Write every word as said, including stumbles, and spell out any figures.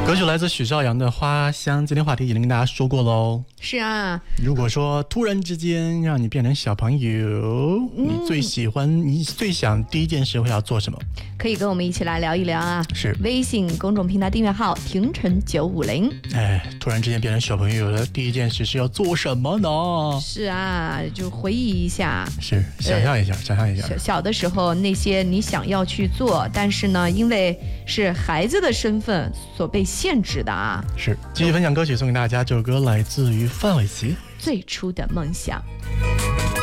歌曲来自许绍洋的《花香》，今天话题已经跟大家说过喽。 是啊， 如果说突然之间让你变成小朋友，嗯、你最喜欢、你最想第一件事会要做什么？ 可以跟我们一起来聊一聊啊。 是微信公众平台订阅号婷晨九五零。 哎，突然之间变成小朋友的第一件事是要做什么呢？ 是啊，就回忆一下， 是想象一下，呃、想象一下小小的时候那些你想要去做，但是呢，因为是孩子的身份所被限制的啊。 是，继续分享歌曲送给大家，这首歌来自于范玮琪， 最初的梦想。